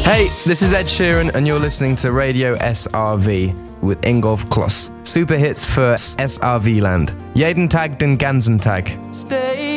Hey, this is Ed Sheeran and you're listening to Radio SRV with Ingolf Kloss. Super hits für SRV Land. Jeden Tag den ganzen Tag. Stay